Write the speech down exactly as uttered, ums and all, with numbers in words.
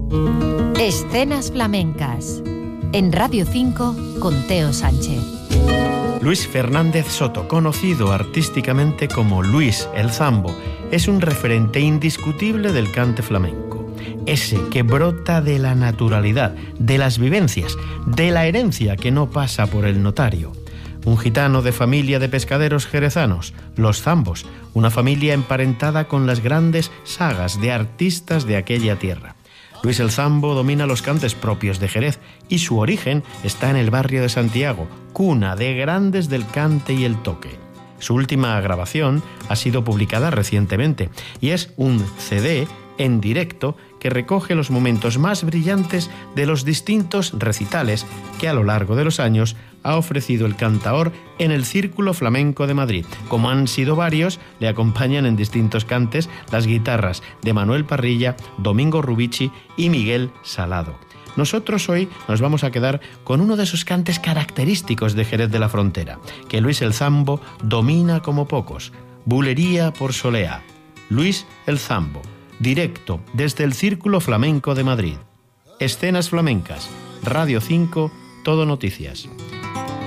Escenas flamencas en Radio cinco con Teo Sánchez. Luis Fernández Soto, conocido artísticamente como Luis el Zambo, es un referente indiscutible del cante flamenco. Ese que brota de la naturalidad, de las vivencias, de la herencia que no pasa por el notario. Un gitano de familia de pescaderos jerezanos, los Zambos, una familia emparentada con las grandes sagas de artistas de aquella tierra. Luis el Zambo domina los cantes propios de Jerez y su origen está en el barrio de Santiago, cuna de grandes del cante y el toque. Su última grabación ha sido publicada recientemente y es un C D en directo que recoge los momentos más brillantes de los distintos recitales que a lo largo de los años ha ofrecido el cantaor en el Círculo Flamenco de Madrid. Como han sido varios, le acompañan en distintos cantes las guitarras de Manuel Parrilla, Domingo Rubici y Miguel Salado. Nosotros hoy nos vamos a quedar con uno de esos cantes característicos de Jerez de la Frontera, que Luis el Zambo domina como pocos. Bulería por Soleá. Luis el Zambo, directo desde el Círculo Flamenco de Madrid. Escenas flamencas, Radio cinco, Todo Noticias.